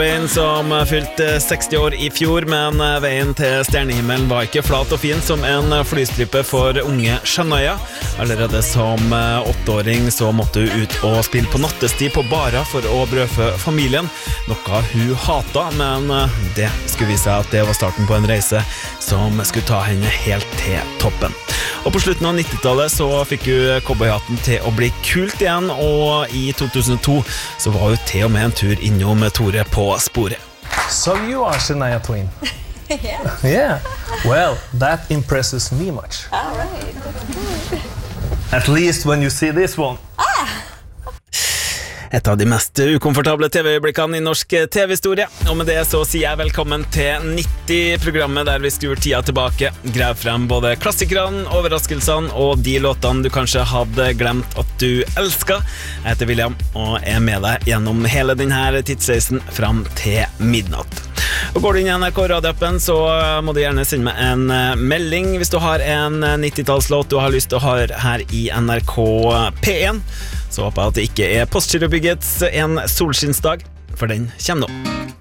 Som fylte 60 år I fjor, men veien til stjernehimmelen var ikke flat og fin som en flystripe for unge Shania. Allerede som 8-åring så måtte hun ut og spille på nattestid på barer for å brødfø familien, noe hun hatet, men det skulle vise seg at det var starten på en reise som skulle ta henne helt til toppen. Og på slutten av 90-tallet så fikk hun cowboyhatten til å bli kult igjen, og I 2002 så var hun til og med en tur innom Tore på sporet. So you are Shania Twain? Yes. Yeah. Well, that impresses me much. All right. That's good. At least when you see this one. Et av de mest ukomfortable TV-øyeblikkene I norsk TV-historie. Og med det så sier jeg velkommen til 90-programmet der vi skrur tida tilbake, grav frem både klassikerne, overraskelsene og de låtene du kanskje hadde glemt at du elsket. Jeg heter William og med deg gjennom hele denne tidsreisen frem til midnatt. Og går du inn I NRK radioappen så må du gjerne sende meg en melding hvis du har en 90-tallslåt du har lyst til å høre her I NRK P1. Så håper jeg at det ikke Postgirobyggets en solskinnsdag, for den kommer nå.